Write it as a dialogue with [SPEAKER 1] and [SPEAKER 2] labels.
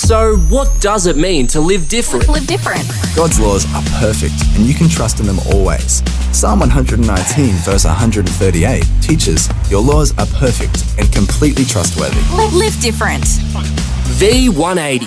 [SPEAKER 1] So, what does it mean to live different?
[SPEAKER 2] Live different.
[SPEAKER 3] God's laws are perfect, and you can trust in them always. Psalm 119, verse 138 teaches, "Your laws are perfect and completely trustworthy."
[SPEAKER 2] Live different.
[SPEAKER 1] V180.